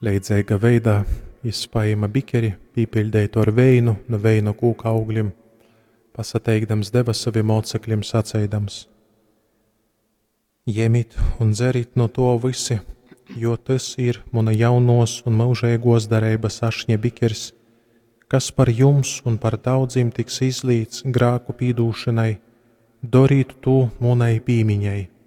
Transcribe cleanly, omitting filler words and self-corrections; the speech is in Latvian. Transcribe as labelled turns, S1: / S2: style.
S1: Leidzeiga veidā izspājama bikeri, pīpildēja to ar veinu, no veina kūka augļiem, pasateikdams deva saviem mocekļiem saceidams: Jemit un dzerit no to visi, jo tas ir mana jaunos un mūžēgos darības ašņa bikers, kas par jums un par daudziem tiks izlīts grāku pīdūšanai, darīt to manai pīmiņai.